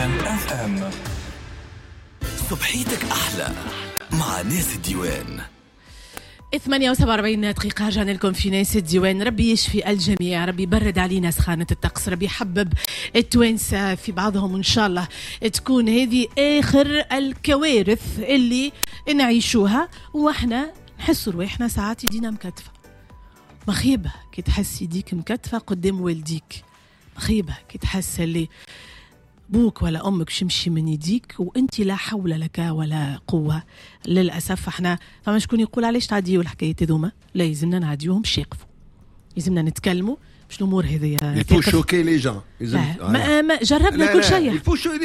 اف ام. صبحيتك أحلى مع ناس الديوان. 48 دقيقة رجعنا لكم في ناس الديوان. ربي يشفي الجميع، ربي يبرد علينا سخانة الطقس، ربي يحبب التوانسة في بعضهم، وإن شاء الله تكون هذه آخر الكوارث اللي نعيشوها وإحنا نحس رواحنا ساعات يدينا مكتفة. مخيبة كي تحس يديك مكتفة قدام والديك، مخيبة كي تحس اللي بوك ولا أمك شمشي من يديك وأنت لا حول لك ولا قوة. للأسف احنا فما شكون يقول علاش تعديوا الحكاية ذوما؟ لا، يلزمنا نعديوهم باش يقفوا، يلزمنا نتكلموا باش الأمور هذه يفو شوكي لي جان. ما جربنا كل شيء،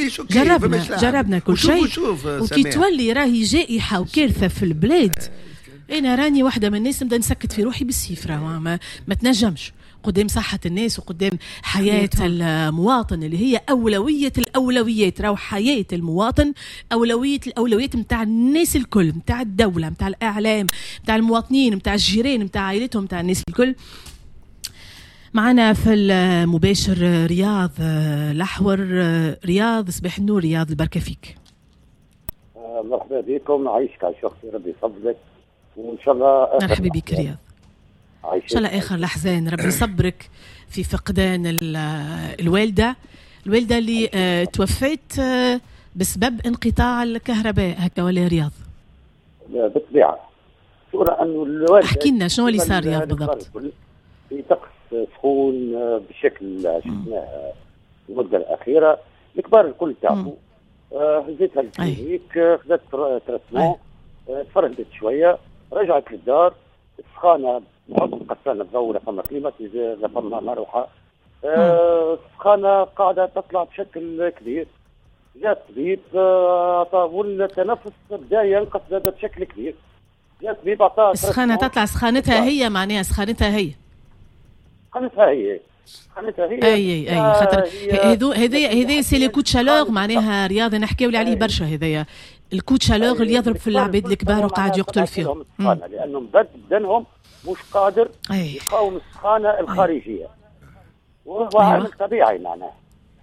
جربنا كل شيء، وكي تولي راهي جائحة وكارثة في البلاد. أنا راني واحدة من الناس نبدأ نسكت في روحي بالسيف، ما تنجمش قدام صحة الناس وقدام حياة المواطن اللي هي أولوية الأولويات. راهو حياة المواطن أولوية الأولويات متاع الناس الكل، متاع الدولة، متاع الإعلام، متاع المواطنين، متاع الجيران، متاع عائلتهم، متاع الناس الكل. معنا في المباشر رياض الأحور. رياض صباح النور. رياض البركة فيك. مرحبا بكم، عايشك على شخصي، ربي يصبرك وإن شاء الله. مرحبا بك رياض، إن شاء الله آخر الأحزان. ربي يصبرك في فقدان الوالدة اللي توفيت بسبب انقطاع الكهرباء، هكا ولا رياض؟ بالطبيعة. صورة أنه الوالدة، احكي لنا شنو اللي صار رياض بالضبط؟ في طقس سخون بشكل شفناه المدة الأخيرة. الكبار الكل تعبوا. هزيتها الكلينيك، خذت تريتمون، تفرهدت شوية، رجعت للدار. السخانة نحط قسالة الضوء، لا فما كليماتيزور، لا فما مروحة. السخانة قاعدة تطلع بشكل كبير. جاء الطبيب والتنفس بدا ينقص بشكل كبير. جاء الطبيب أعطاه السخانة تطلع سخانتها هي، معناها سخانتها هي اي خاطر هذا سي لي كوت شالور. معناها رياض نحكيو عليه برشا. هذايا الكوت شالور اللي يضرب في العباد الكبار وقاعد يقتل فيهم، لانهم بدنهم مش قادر يقاوم السخانه الخارجيه، وهو عامل طبيعي معناه.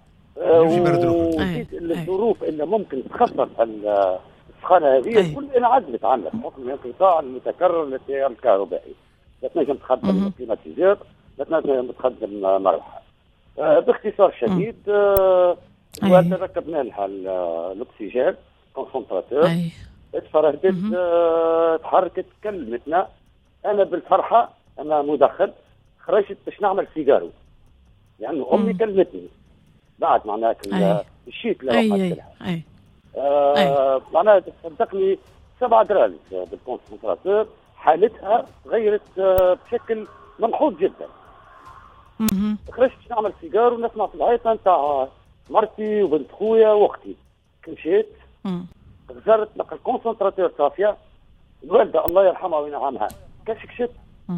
الظروف اللي ممكن تخفف السخانه هذه كل انعدلت عنها بحكم الانقطاع المتكرر للتيار الكهربائي. لا تنجم تخدم كليماتيزور، لا تنجم تخدم مروحه. باختصار شديد ركبنا لها الاكسجين كونسنتراتور، اتفرهدت، تحركت، كلمتنا. انا بالفرحه، انا مدخن، خرجت باش نعمل سيجارو، لانه يعني امي كلمتني بعد معناها الشيت اللي رحت لها. معناها تصدقني 7 دراهم بالكونسنتراتور. حالتها تغيرت بشكل ملحوظ جدا. خرجت باش نعمل سيجار ونسمع في العيطه نتاع مرتي وبنت خويا واختي. مشيت غزرت لقى الكونسنتراتور صافيه. الوالده الله يرحمها وينعمها كشكشت.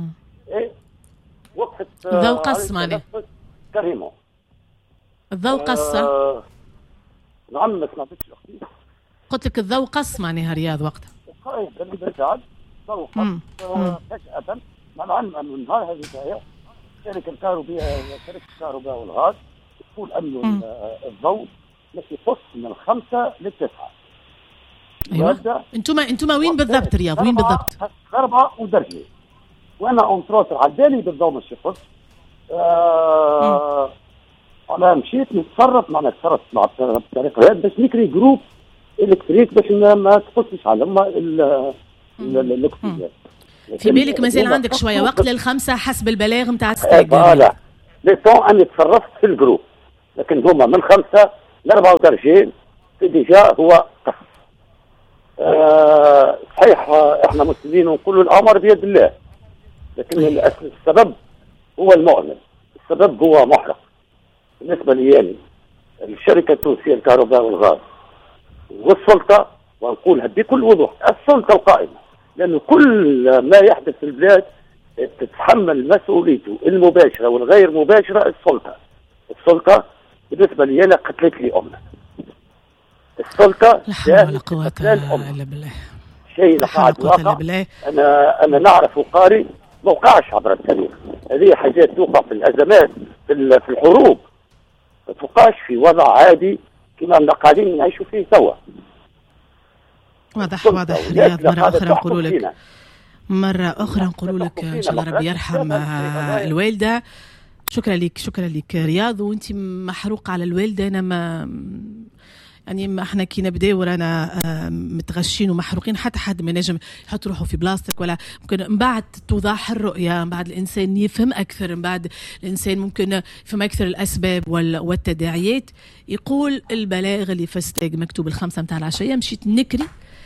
وقفت الضوء قص معناها كريمو الضوء قصه. نعم ما سمعتش اختي، قلت لك الضوء قص معناها رياض وقتها. اللي برجعت الضوء قص فجأة، مع العلم انه النهار هذه شركة الكهرباء والغاز تقول انه الضوء مش يقص من 5 ل9. ايوه. انتم وين بالضبط رياض؟ وين بالضبط؟ 4 ودرجة، وانا اونتروتر على بالي بالضوء مش يقص. انا مشيت نتصرف مع الطريقه هذه باش نكري جروب الكتريك باش ما تقصش على الاكسجين. في بالك مازال عندك شويه وقت لل5 حسب البلاغ نتاع ستيك. فوالا لي طون اني تصرفت في الجروب، لكن هما من 5 ل 34 ديجا هو قص. صحيح احنا مسلمين ونقولوا الامر بيد الله، لكن السبب هو المؤلم، السبب هو محرق. بالنسبه لي الشركه التونسيه للكهرباء والغاز والسلطه، ونقولها بكل وضوح السلطه القائمه، لانه كل ما يحدث في البلاد تتحمل مسؤوليته المباشره والغير مباشره السلطه. بالنسبه لي انا قتلت لي امنا. السلطه لا حول ولا قوه الا بالله. شيء قاعد واقع. انا نعرف وقاري ما وقعش عبر التاريخ. هذه حاجات توقع في الازمات، في الحروب، ما توقعش في وضع عادي كما قاعدين نعيشوا فيه توا. واضح رياض. مرة أخرى نقول لك إن شاء الله ربي يرحم الوالدة. شكرا لك رياض. وانت محروق على الوالدة. أنا ما يعني ما احنا كي نبداو رانا متغشين ومحروقين، حتى حد ما ينجم يحط روحه في بلاستيك ولا ممكن. من بعد توضح الرؤية، من بعد الإنسان يفهم أكثر، من بعد الإنسان ممكن يفهم أكثر الأسباب والتداعيات. يقول البلاغ اللي فاستاج مكتوب 5 متاع العشية، مشيت نكري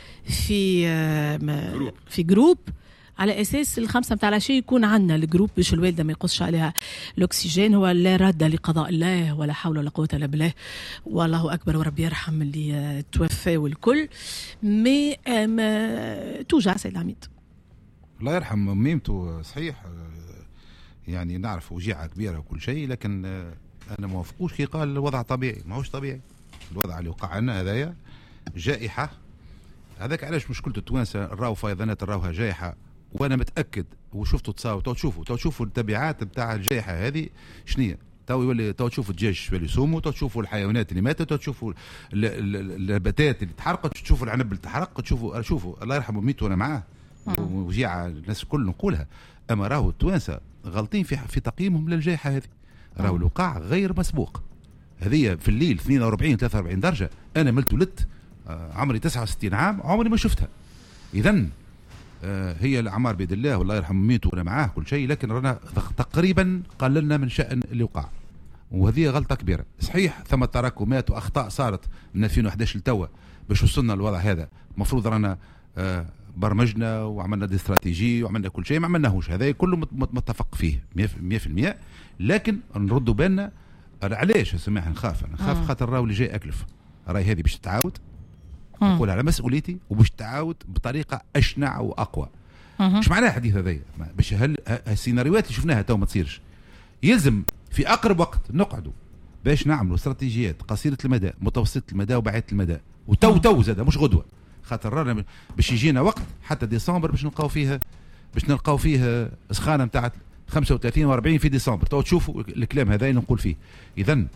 في جروب على اساس 5 متاع العشيه يكون عندنا الجروب باش الوالده ما يقصش عليها الاكسجين. هو لا رد لقضاء الله ولا حول ولا قوه الا بالله، والله اكبر وربي يرحم اللي توفى والكل. مي توجع سيد العميد الله يرحم ميمته. صحيح يعني نعرف وجيعه كبيره وكل شيء، لكن انا ما وافقوش كي قال الوضع طبيعي. ماهوش طبيعي الوضع اللي وقع لنا هذايا جائحه. هذاك علاش مشكلة التوانسة راهو فيضانات راوها جائحة. وانا متأكد وشفتوا تشوفوا التبعات نتاع الجائحة هذه شنية. تو تشوفوا الدجاج اللي يصوموا، تشوفوا الحيوانات اللي ماتت، تشوفوا النباتات اللي تحرقت، تشوفوا العنب اللي تحرق، شوفوا الله يرحمه ميتوا انا معاه وجيعة الناس الكل نقولها. اما راهو التوانسة غلطين في تقييمهم للجائحة هذه. راهو الوقاع غير مسبوق. هذه في الليل 42 43 درجة. انا ملت ولدت عمري 69 عام عمري ما شفتها. إذن هي الأعمار بيد الله والله يرحم ميته وأنا معاه كل شيء، لكن رانا تقريبا قللنا من شأن اللي وقع، وهذه غلطة كبيرة. صحيح ثم تراكمات وأخطاء صارت من 2011 لتوا باش وصلنا للوضع هذا. مفروض رانا برمجنا وعملنا دي استراتيجي وعملنا كل شيء، ما عملناهوش. هذا كله متفق فيه 100%. لكن نردوا بالنا علاش سماح نخاف خاطر راهو اللي جاي أكلف. راهي هذه باش تتعاود، نقول على مسؤوليتي وباش تعاود بطريقه اشنع واقوى. مش معناها الحديث هذايا باش السيناريوهات اللي شفناها تو ما تصيرش. يلزم في اقرب وقت نقعدوا باش نعملوا استراتيجيات قصيره المدى متوسطه المدى وبعيده المدى. وتو زاد مش غدوه، خاطر رانا باش يجينا وقت حتى ديسمبر باش نلقاو فيه سخانه نتاع 35 و40 في ديسمبر. تو تشوفوا الكلام هذا اللي نقول فيه. اذا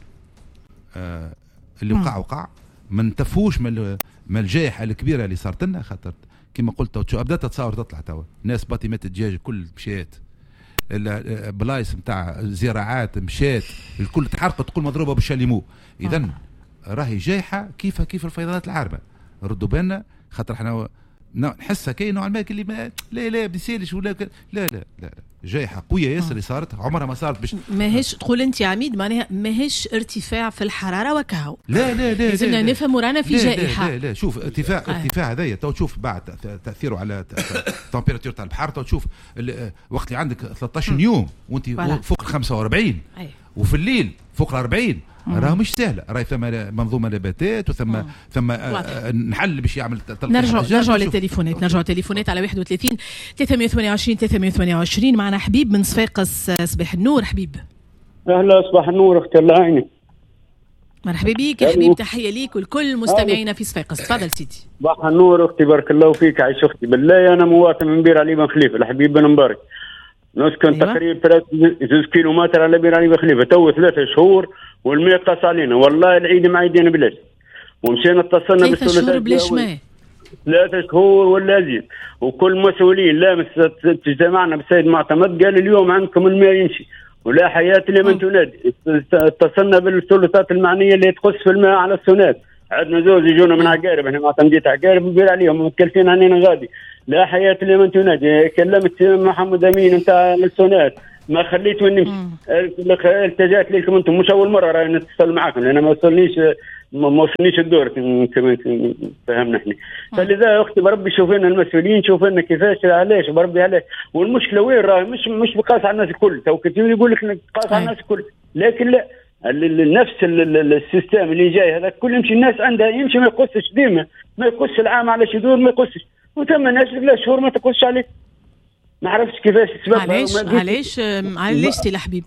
اللي وقع ما نتفوش من الجائحه الكبيره اللي صارت لنا. خاطر كما قلت بدات تتصاور تطلع توا ناس باطمات الدجاج الكل مشات، البلايص نتاع زراعات مشات الكل تحرقت، كل مضروبه بالشاليمو. اذا راهي جائحه كيف الفيضانات العارمه. ردوا بالنا خاطر احنا نحسها كاين نوع ما اللي ما لا بيسالش ولا لا جائحه قويه ياسر اللي صارت عمرها ما صارت. باش ماهيش تقول انت عميد معناها ماهيش ارتفاع في الحراره وكهو. لا لازمنا نفهم ورانا في جائحه. لا شوف ارتفاع هذايا تو تشوف بعد تاثيره على التمبيراتور تاع البحر. تو تشوف وقت اللي عندك 13 يوم وانت فوق 45 وفي الليل فوق 40 راه مش سهله. راهي ثم منظومه نباتات ثم نحل باش يعمل نرجعوا للتليفونات على 31 328 328. معنا حبيب من صفاقس. صباح النور حبيب. اهلا صباح النور اختي الله يعينك. مرحبا بيك يا حبيب. تحيه ليك ولكل مستمعينا في صفاقس. تفضل سيدي. صباح النور اختي بارك الله فيك. عايش اختي بالله. انا مواطن من بير علي بن خليفه الحبيب بن مبارك. نسكن تقريبا 2 كيلومتر على بير علي بن خليفه. تو 3 شهور والماء قاس علينا والله العيد معيدين بلاش. ومشينا اتصلنا بالسلطات. 3 شهور بلاش ماء. 3 شهور ولا زيد. وكل مسؤولين لا اجتمعنا بالسيد معتمد قال اليوم عندكم الماء يمشي ولا حياة لمن تنادي. اتصلنا بالسلطات المعنيه اللي تخص في الماء على السونات. عندنا زوج يجونا من عقارب، احنا معتمدين عقارب نبير عليهم مكلفين عننا غادي. لا حياة لمن تنادي. كلمت محمد امين نتاع السونات ما خليته نمشي. التجأت لكم انتم مش اول مره راي نتصل معاكم لان ما وصلنيش الدور كما فهمنا احنا. فلذا اختي بربي شوف لنا المسؤولين، شوف لنا كيفاش علاش بربي علاش. والمشكله وين راهي مش بقاس على الناس الكل. تو كثير يقول لك قاس على الناس الكل، لكن لا نفس السيستم اللي جاي هذا كل يمشي الناس عندها يمشي ما يقصش ديما، ما يقصش العام على شهور ما يقصش، وثم ناس لا شهور ما تقصش عليه. ما عرفتش كيفاش السبب. علاش سي الحبيب؟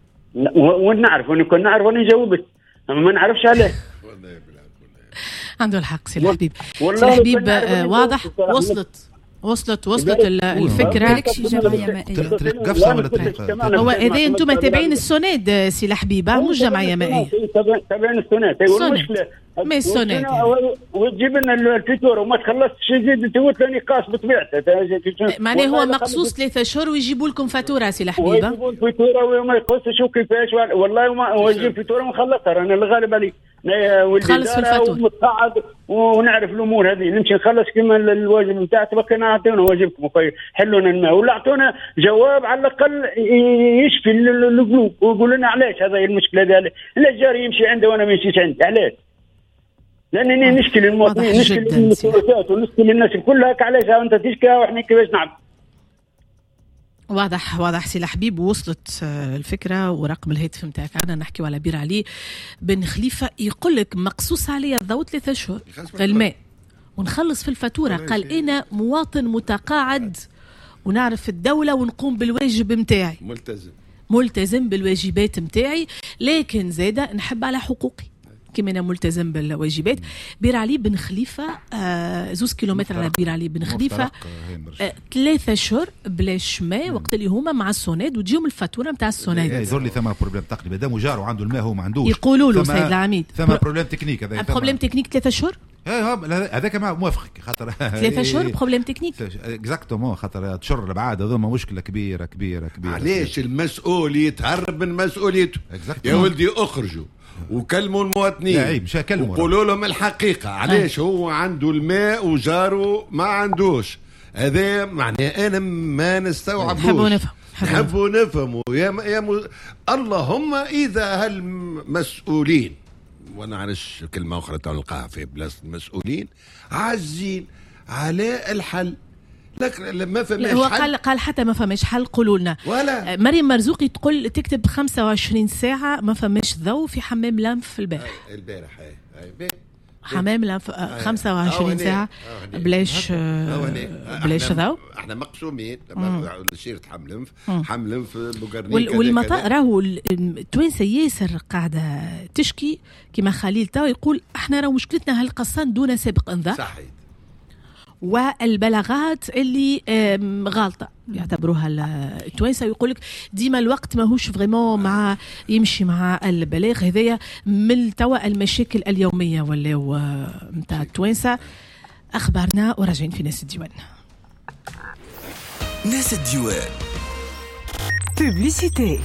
ونعرف ونكون نعرف ونجاوبك اما ما نعرفش عليه. عنده الحق سي الحبيب. سي الحبيب واضح. وصلت الفكره. قفصه ولا طريقه؟ هو اذا انتم تابعين السوناد سي الحبيبه مش جمعيه مائيه، تابعين السوناد. المشكله ما السوناد وتجيب لنا الفاتوره وما تخلصش يزيد توت نقاش بطبيعته. معناه هو مقصوص 3 أشهر ويجيبوا لكم فاتوره سي الحبيبه، ويجيبوا الفاتوره وما يقصش وكيفاش والله ما ويجيب فاتوره ونخلصها. انا الغالب عليك خلص في الفاتوره ومتقاعد ونعرف الامور هذه، نمشي نخلص كما الواجب نتاع تبقى اعطيونا واجبكم حلوا لنا الماء ولا اعطونا جواب على الاقل يشفي القلوب ويقول لنا علاش هذا المشكله هذه. لا الجاري يمشي عنده وانا ما نمشيش عندي، علاش؟ لانني نشكي للمواطنين، نشكي للمسؤوليات ونشكي للناس كلها. علاش انت تشكي وإحنا كيفاش نعرف؟ واضح سي الحبيب. وصلت الفكره ورقم الهاتف نتاعك. انا نحكيو على بير علي بن خليفه، يقول لك مقصوص عليا الضوء 3 أشهر الماء ونخلص في الفاتوره. قال انا مواطن متقاعد ونعرف الدوله ونقوم بالواجب نتاعي، ملتزم بالواجبات نتاعي، لكن زاده نحب على حقوقي كما انا ملتزم بالواجبات. بير علي بن خليفه 2 كيلومتر على بير علي بن خليفه 3 أشهر بلاش ماء وقت اللي هما مع السوناد وتجيهم الفاتوره نتاع السوناد. يظهر لي ثم بروبليم تقريبا دام جار وعنده الماء هو ما عندوش، يقولوا له سيد العميد ثم بروبليم تكنيك. هذا بروبليم تكنيك 3 أشهر. هذاك موافقك خاطر 3 أشهر بروبليم تكنيك اكزاكتومون خاطر تشر الابعاد هذوما مشكله كبيره. علاش المسؤول يتهرب من مسؤوليته؟ يا ولدي اخرجوا وكلموا المواطنين وقولوا لهم الحقيقة. علاش هو عنده الماء وجاره ما عندوش؟ هذا معناه أنا ما نستوعبوش. نحبوا نفهموا اللهم إذا هالمسؤولين، وانا عارش كلمة أخرى تلقاها في بلاصة المسؤولين، عاجزين على الحل. ما فهمش هو قال حتى ما فهمش حل. قولوا لنا ولا مريم مرزوقي تقول تكتب 25 ساعة ما فهمش ضوء في حمام لنف البارح. حمام لنف 25 ساعة بلاش ضوء. احنا مقسومين شيرة حمل لنف بوغرنيك. والمطار راهو التوانسة ياسر قاعدة تشكي كما خليل تاو يقول احنا راهو مشكلتنا هالقصان دون سابق انذار. صحيح. والبلاغات اللي غالطه يعتبروها التوانسه، ويقول لك ديما الوقت ماهوش فريمون مع يمشي مع البلاغ. هذايا من توا المشاكل اليوميه ولاو نتاع التوانسه. اخبارنا وراجعين في ناس الديوان. ناس الديوان بوبليسيتي.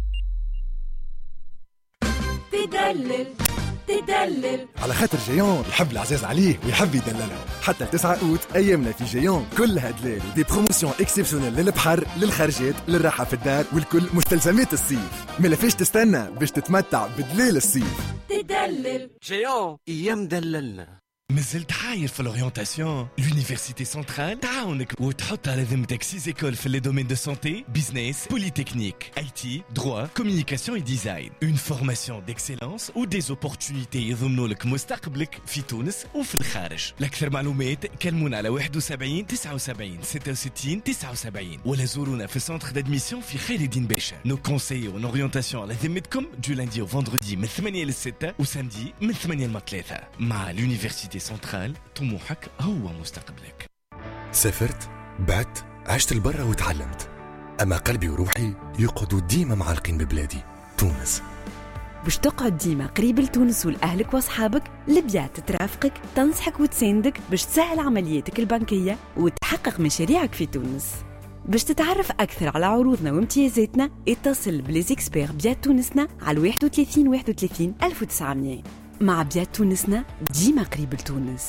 تدلل على خاطر جيون يحب العزاز عليه ويحب يدللها. حتى 9 أوت أيامنا في جيون كلها دلال، دي بروموسيون اكسبسيونيل للبحر للخرجات للراحة في الدار والكل مستلزمات الصيف. ما لفيش تستنى باش تتمتع بدلال الصيف. تدلل جيون ايام دللنا. مازلت حاير في الاورينتاسيون؟ لونيفرسيتي سنترال تعاونك وتحط على ذمتك 6 écoles في لي دومين دو سانتي، بيزنس، بوليتكنيك، IT, droit, communication et design. Une formation d'excellence ou des opportunités يضمنوا لك مستقبلك في تونس وفي الخارج. لأكثر معلومات كلمونا على 71 79 66 79 ولا زورونا في سنتر دادميسيون في خير الدين باشا. نو كونساي اون اورينتاسيون على ذمتكم دو لاندي au vendredi من 8 ل 6 وسامدي من 8 ل 3. مع لونيفرسيتي سنترال طموحك هو مستقبلك. سافرت، بعت، عشت البرة وتعلمت، أما قلبي وروحي يقعدوا ديما معلقين ببلادي تونس. باش تقعد ديما قريب لتونس ولأهلك وأصحابك، لبيات ترافقك تنصحك وتساندك باش تسهل عملياتك البنكية وتحقق مشاريعك في تونس. باش تتعرف أكثر على عروضنا وامتيازاتنا اتصل بليزيكسبير بيات تونسنا على 31 31 1900. مع بيات تونسنا ديما قريب لتونس.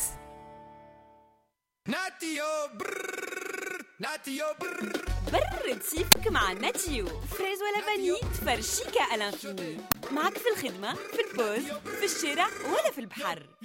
برد صيفك مع ناتيو. فريز ولا فاني تفرشيكا الانفيني. معك في الخدمة، في البوز، في الشارع ولا في البحر.